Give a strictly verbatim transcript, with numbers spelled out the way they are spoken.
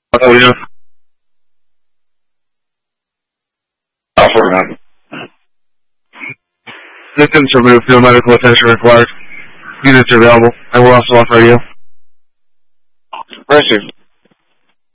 Oh, yeah. Alpha. Victims removed, no medical attention required. Units are available. I will also offer you. Mercy.